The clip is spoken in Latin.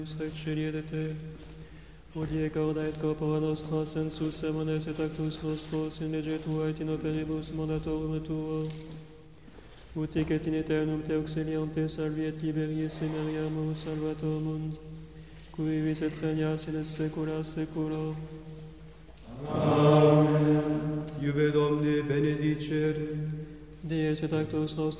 Recedete, hodie cauda et corpora nostra sensus sermones et actus nostros in lege tua et in operibus mandatorum tuo, utic et in aeternum te auxiliante salvi et liberi semeriamus salvator mundi, qui vivis et regnas in saecula saeculorum. Amen. Iube Domine benedicere, Dies et actus nostri